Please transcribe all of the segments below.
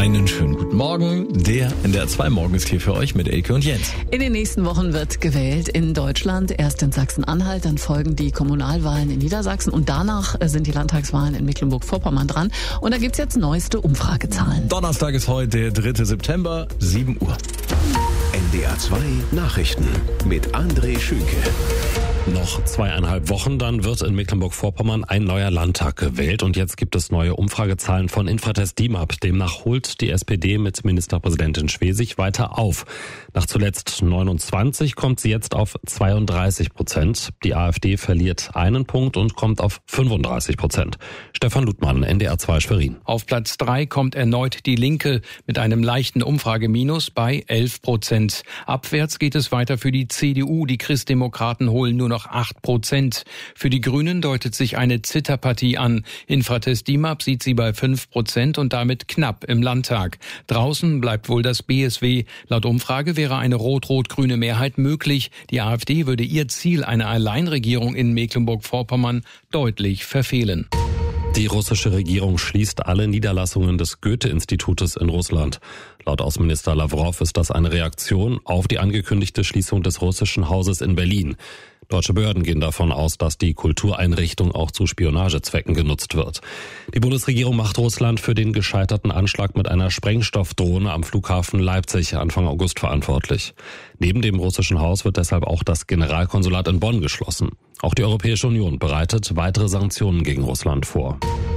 Einen schönen guten Morgen. Der NDR 2 Morgen ist hier für euch mit Elke und Jens. In den nächsten Wochen wird gewählt in Deutschland. Erst in Sachsen-Anhalt, dann folgen die Kommunalwahlen in Niedersachsen und danach sind die Landtagswahlen in Mecklenburg-Vorpommern dran. Und da gibt's jetzt neueste Umfragezahlen. Donnerstag ist heute der 3. September, 7 Uhr. NDR 2 Nachrichten mit André Schünke. Noch 2,5 Wochen, dann wird in Mecklenburg-Vorpommern ein neuer Landtag gewählt. Und jetzt gibt es neue Umfragezahlen von Infratest DIMAP. Demnach holt die SPD mit Ministerpräsidentin Schwesig weiter auf. Nach zuletzt 29 kommt sie jetzt auf 32%. Die AfD verliert einen Punkt und kommt auf 35%. Stefan Ludmann, NDR 2 Schwerin. Auf Platz 3 kommt erneut die Linke mit einem leichten Umfrageminus bei 11%. Abwärts geht es weiter für die CDU. Die Christdemokraten holen nur noch 8%. Für die Grünen deutet sich eine Zitterpartie an. Infratest DIMAP sieht sie bei 5% und damit knapp im Landtag. Draußen bleibt wohl das BSW. Laut Umfrage wäre eine rot-rot-grüne Mehrheit möglich. Die AfD würde ihr Ziel, eine Alleinregierung in Mecklenburg-Vorpommern, deutlich verfehlen. Die russische Regierung schließt alle Niederlassungen des Goethe-Institutes in Russland. Laut Außenminister Lavrov ist das eine Reaktion auf die angekündigte Schließung des russischen Hauses in Berlin. Deutsche Behörden gehen davon aus, dass die Kultureinrichtung auch zu Spionagezwecken genutzt wird. Die Bundesregierung macht Russland für den gescheiterten Anschlag mit einer Sprengstoffdrohne am Flughafen Leipzig Anfang August verantwortlich. Neben dem russischen Haus wird deshalb auch das Generalkonsulat in Bonn geschlossen. Auch die Europäische Union bereitet weitere Sanktionen gegen Russland vor.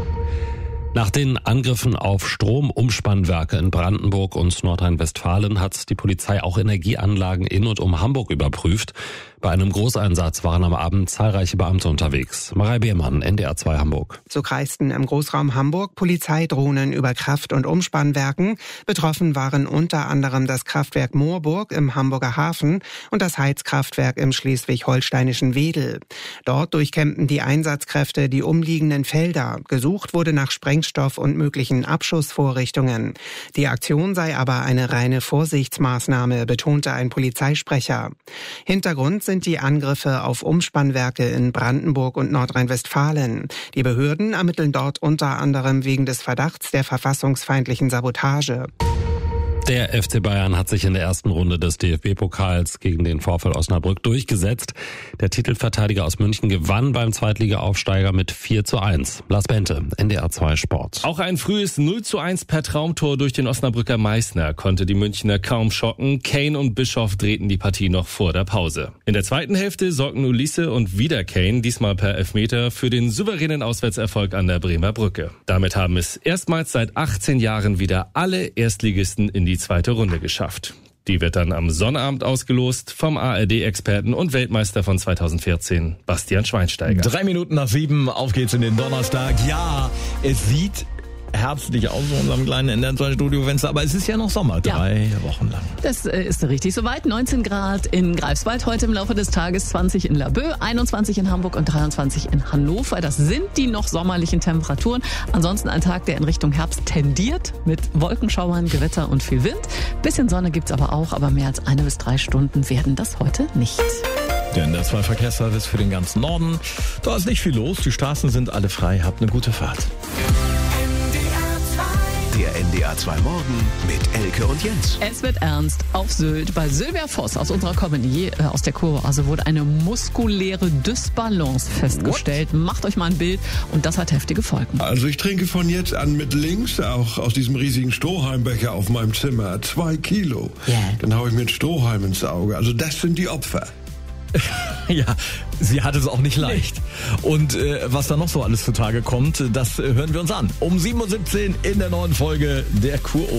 Nach den Angriffen auf Stromumspannwerke in Brandenburg und Nordrhein-Westfalen hat die Polizei auch Energieanlagen in und um Hamburg überprüft. Bei einem Großeinsatz waren am Abend zahlreiche Beamte unterwegs. Marei Beermann, NDR 2 Hamburg. So kreisten im Großraum Hamburg Polizeidrohnen über Kraft- und Umspannwerken. Betroffen waren unter anderem das Kraftwerk Moorburg im Hamburger Hafen und das Heizkraftwerk im schleswig-holsteinischen Wedel. Dort durchkämmten die Einsatzkräfte die umliegenden Felder. Gesucht wurde nach Sprengstoff und möglichen Abschussvorrichtungen. Die Aktion sei aber eine reine Vorsichtsmaßnahme, betonte ein Polizeisprecher. Hintergrund sind die Angriffe auf Umspannwerke in Brandenburg und Nordrhein-Westfalen. Die Behörden ermitteln dort unter anderem wegen des Verdachts der verfassungsfeindlichen Sabotage. Der FC Bayern hat sich in der ersten Runde des DFB-Pokals gegen den VfL Osnabrück durchgesetzt. Der Titelverteidiger aus München gewann beim Zweitliga-Aufsteiger mit 4:1. Lars Bente, NDR 2 Sport. Auch ein frühes 0:1 per Traumtor durch den Osnabrücker Meißner konnte die Münchner kaum schocken. Kane und Bischoff drehten die Partie noch vor der Pause. In der zweiten Hälfte sorgten Ulisse und wieder Kane, diesmal per Elfmeter, für den souveränen Auswärtserfolg an der Bremer Brücke. Damit haben es erstmals seit 18 Jahren wieder alle Erstligisten in die zweite Runde geschafft. Die wird dann am Sonnabend ausgelost vom ARD-Experten und Weltmeister von 2014, Bastian Schweinsteiger. 7:03, auf geht's in den Donnerstag. Ja, es sieht herbstlich aus in unserem kleinen NDR 2 Studiofenster, aber es ist ja noch Sommer, 3 Wochen lang. Das ist richtig soweit. 19 Grad in Greifswald heute im Laufe des Tages, 20 in Laboe, 21 in Hamburg und 23 in Hannover. Das sind die noch sommerlichen Temperaturen. Ansonsten ein Tag, der in Richtung Herbst tendiert, mit Wolkenschauern, Gewitter und viel Wind. Bisschen Sonne gibt's aber auch, aber mehr als 1 bis 3 Stunden werden das heute nicht. Der NDR 2 Verkehrsservice für den ganzen Norden. Da ist nicht viel los, die Straßen sind alle frei. Habt eine gute Fahrt. Der NDR 2 Morgen mit Elke und Jens. Es wird ernst auf Sylt. Bei Sylvia Voss aus unserer Company, aus der Kurve, wurde eine muskuläre Dysbalance festgestellt. Macht euch mal ein Bild und das hat heftige Folgen. Also ich trinke von jetzt an mit links, auch aus diesem riesigen Strohhalmbecher auf meinem Zimmer, 2 Kilo. Yeah. Dann haue ich mir ein Strohhalm ins Auge. Also das sind die Opfer. Ja, sie hat es auch nicht leicht. Und was da noch so alles zutage kommt, das hören wir uns an. Um 7:17 Uhr in der neuen Folge der Kur.